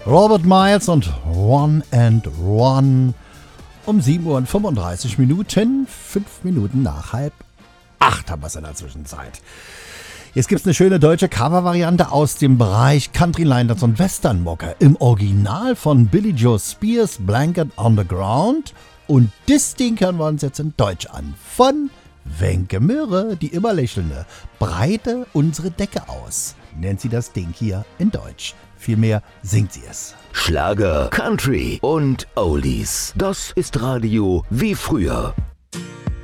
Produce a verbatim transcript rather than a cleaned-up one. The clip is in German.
Robert Miles und One and One um sieben Uhr und fünfunddreißig Minuten, fünf Minuten nach halb acht haben wir es in der Zwischenzeit. Jetzt gibt es eine schöne deutsche Covervariante aus dem Bereich Country Liners und Western Mucke im Original von Billy Joe Spears, Blanket on the Ground, und das Ding hören wir uns jetzt in Deutsch an von Wenke Möhre, die immer lächelnde. Breite unsere Decke aus, nennt sie das Ding hier in Deutsch. Vielmehr singt sie es. Schlager, Country und Oldies. Das ist Radio wie früher.